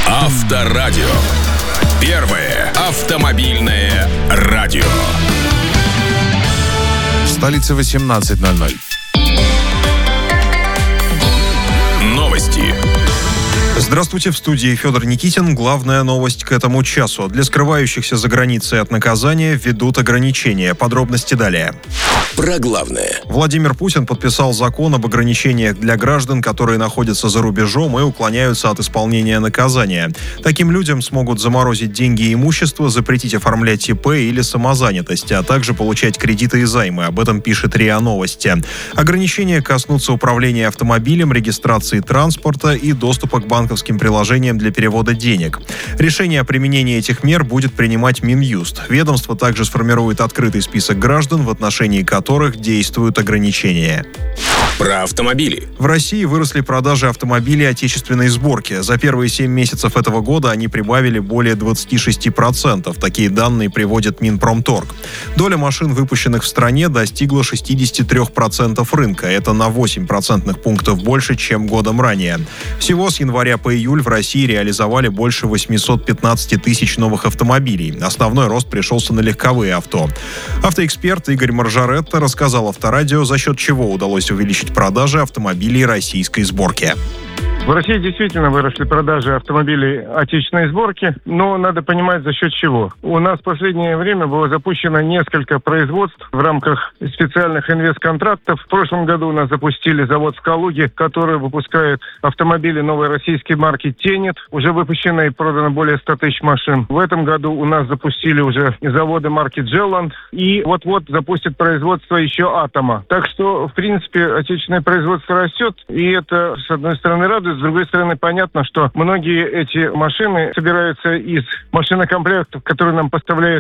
Авторадио. Первое автомобильное радио. В столице 18:00. Новости. Здравствуйте, в студии Федор Никитин. Главная новость к этому часу. Для скрывающихся за границей от наказания введут ограничения. Подробности далее. Про главное. Владимир Путин подписал закон об ограничениях для граждан, которые находятся за рубежом и уклоняются от исполнения наказания. Таким людям смогут заморозить деньги и имущество, запретить оформлять ИП или самозанятость, а также получать кредиты и займы. Об этом пишет РИА Новости. Ограничения коснутся управления автомобилем, регистрации транспорта и доступа к банковским приложениям для перевода денег. Решение о применении этих мер будет принимать Минюст. Ведомство также сформирует открытый список граждан, в отношении которых действуют ограничения. Про автомобили. В России выросли продажи автомобилей отечественной сборки. За первые 7 месяцев этого года они прибавили более 26%. Такие данные приводит Минпромторг. Доля машин, выпущенных в стране, достигла 63% рынка. Это на 8 процентных пунктов больше, чем годом ранее. Всего с января по июль в России реализовали больше 815 тысяч новых автомобилей. Основной рост пришелся на легковые авто. Автоэксперт Игорь Маржаретто рассказал Авторадио, за счет чего удалось увеличить продажи автомобилей российской сборки. В России действительно выросли продажи автомобилей отечественной сборки, но надо понимать, за счет чего. У нас в последнее время было запущено несколько производств в рамках специальных инвестконтрактов. В прошлом году у нас запустили завод в Калуге, который выпускает автомобили новой российской марки «Тенет». Уже выпущено и продано более 100 тысяч машин. В этом году у нас запустили уже заводы марки «Джелланд». И вот-вот запустят производство еще «Атома». Так что, в принципе, отечественное производство растет. И это, с одной стороны, радует. С другой стороны, понятно, что многие эти машины собираются из машинокомплектов, которые нам поставляют